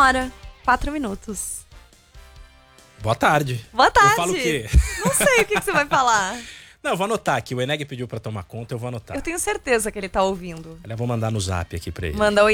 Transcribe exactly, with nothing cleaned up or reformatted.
hora, quatro minutos. Boa tarde. Boa tarde. Eu falo o quê? Não sei o que, que você vai falar. Não, eu vou anotar aqui. O Eneg pediu pra tomar conta, eu vou anotar. Eu tenho certeza que ele tá ouvindo. Eu vou mandar no zap aqui pra ele. Manda o